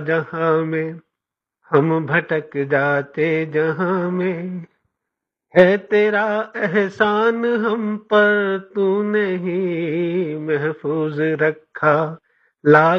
जहां में हम भटक जाते, जहां में है तेरा एहसान हम पर, तूने ही महफूज रखा। लाख